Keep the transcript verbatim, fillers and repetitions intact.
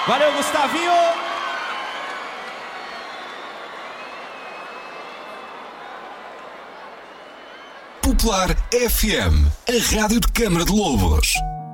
Valeu, Gustavinho! Popular F M, a rádio de Câmara de Lobos.